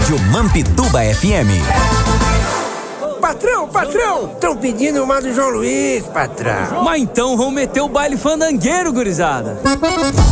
Rádio Mampituba FM. Patrão, estão pedindo uma do João Luiz, patrão. Mas então vamos meter o baile fandangueiro, gurizada.